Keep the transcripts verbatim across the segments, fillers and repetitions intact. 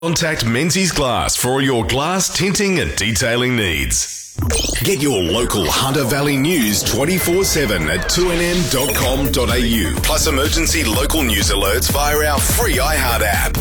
Contact Menzies Glass for all your glass tinting and detailing needs. Get your local Hunter Valley news twenty-four seven at two n m dot com dot a u, plus emergency local news alerts via our free iHeart app.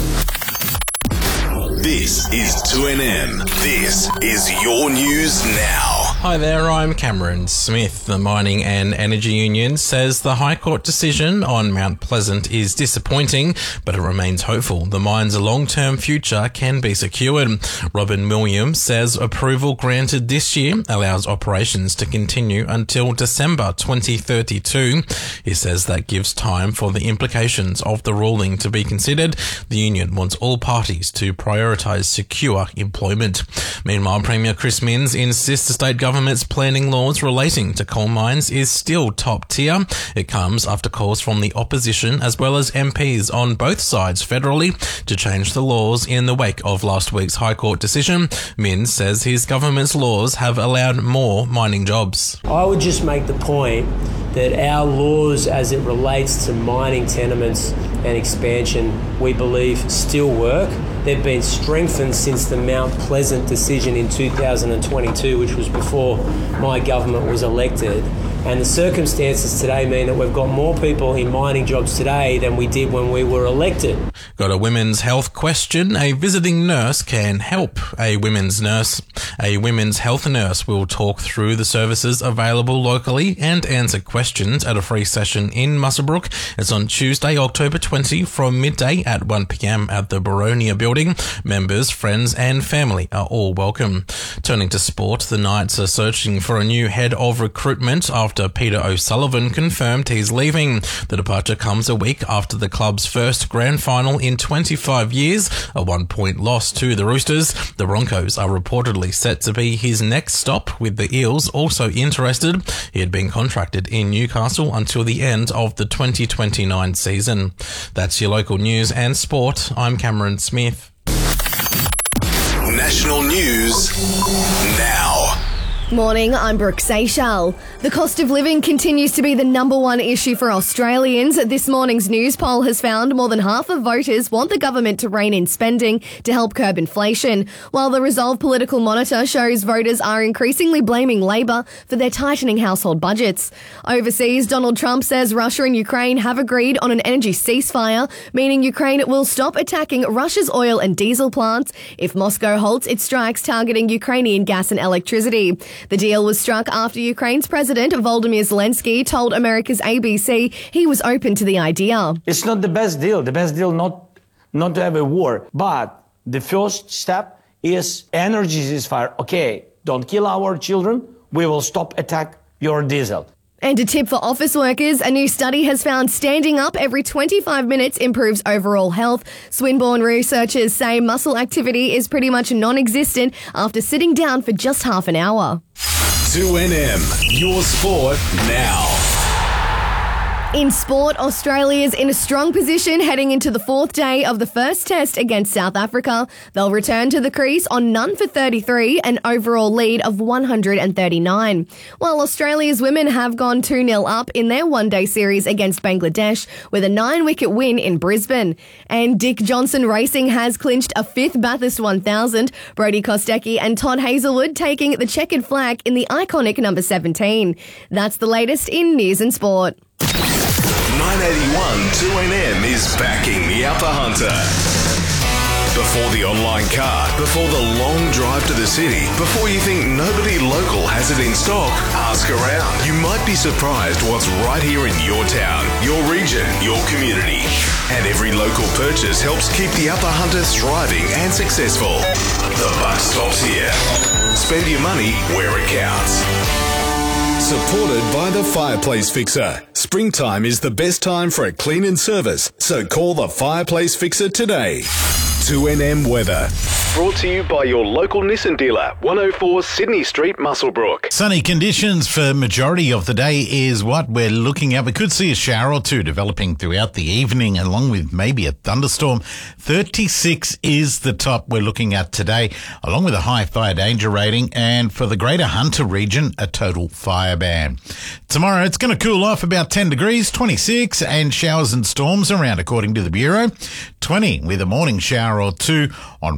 This is two N M. This is your news now. Hi there, I'm Cameron Smith. The Mining and Energy Union says the High Court decision on Mount Pleasant is disappointing, but it remains hopeful the mine's long-term future can be secured. Robin Williams says approval granted this year allows operations to continue until December twenty thirty-two. He says that gives time for the implications of the ruling to be considered. The union wants all parties to prioritise secure employment. Meanwhile, Premier Chris Minns insists the state government's planning laws relating to coal mines is still top tier. It comes after calls from the opposition as well as M Ps on both sides federally to change the laws in the wake of last week's High Court decision. Minns says his government's laws have allowed more mining jobs. I would just make the point that our laws as it relates to mining tenements and expansion, we believe, still work. They've been strengthened since the Mount Pleasant decision in two thousand twenty-two, which was before my government was elected. And the circumstances today mean that we've got more people in mining jobs today than we did when we were elected. Got a women's health question? A visiting nurse can help. A women's nurse, a women's health nurse will talk through the services available locally and answer questions at a free session in Muswellbrook. It's on Tuesday, October twentieth from midday at one p m at the Boronia building. Members, friends and family are all welcome. Turning to sport, the Knights are searching for a new head of recruitment after After Peter O'Sullivan confirmed he's leaving. The departure comes a week after the club's first grand final in twenty-five years, a one-point loss to the Roosters. The Broncos are reportedly set to be his next stop, with the Eels also interested. He had been contracted in Newcastle until the end of the twenty twenty-nine season. That's your local news and sport. I'm Cameron Smith. National news now. Morning, I'm Brooke Seychelles. The cost of living continues to be the number one issue for Australians. This morning's news poll has found more than half of voters want the government to rein in spending to help curb inflation, while the Resolve Political Monitor shows voters are increasingly blaming Labor for their tightening household budgets. Overseas, Donald Trump says Russia and Ukraine have agreed on an energy ceasefire, meaning Ukraine will stop attacking Russia's oil and diesel plants if Moscow halts its strikes targeting Ukrainian gas and electricity. The deal was struck after Ukraine's President Volodymyr Zelensky told America's A B C he was open to the idea. It's not the best deal. The best deal not not to have a war. But the first step is energy ceasefire. Okay, don't kill our children. We will stop attack your diesel. And a tip for office workers, a new study has found standing up every twenty-five minutes improves overall health. Swinburne researchers say muscle activity is pretty much non-existent after sitting down for just half an hour. two N M, your sport now. In sport, Australia's in a strong position heading into the fourth day of the first test against South Africa. They'll return to the crease on none for thirty-three, an overall lead of one hundred thirty-nine. While Australia's women have gone two nil up in their one-day series against Bangladesh with a nine-wicket win in Brisbane. And Dick Johnson Racing has clinched a fifth Bathurst one thousand, Brodie Kostecki and Todd Hazelwood taking the checkered flag in the iconic number seventeen. That's the latest in news and sport. nine eighty-one two N M is backing the Upper Hunter. Before the online cart, before the long drive to the city, before you think nobody local has it in stock, ask around. You might be surprised what's right here in your town, your region, your community. And every local purchase helps keep the Upper Hunter thriving and successful. The buck stops here. Spend your money where it counts. Supported by the Fireplace Fixer. Springtime is the best time for a clean and service, so call the Fireplace Fixer today. two N M weather. Brought to you by your local Nissan dealer, one oh four Sydney Street, Muswellbrook. Sunny conditions for majority of the day is what we're looking at. We could see a shower or two developing throughout the evening, along with maybe a thunderstorm. thirty-six is the top we're looking at today, along with a high fire danger rating, and for the Greater Hunter region, a total fire ban. Tomorrow, it's going to cool off about ten degrees, twenty-six, and showers and storms around, according to the Bureau. twenty with a morning shower or two on